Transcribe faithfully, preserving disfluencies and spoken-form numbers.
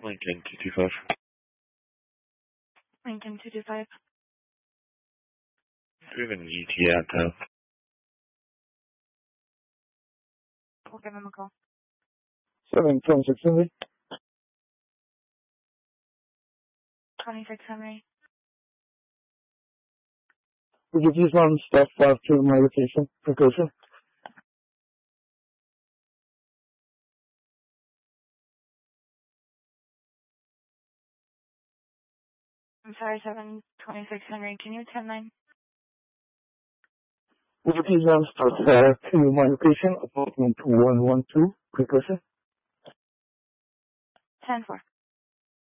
Lincoln two two five. Lincoln two two five. Do we have an E T A out there? We'll give him a call. seven twenty-six Henry. twenty-six Henry. Would you please run step five to my location? Precaution. I'm sorry, seven twenty-six Henry. Can you ten nine? Would you please run step five to my location? Apartment one one two. Precaution. ten four.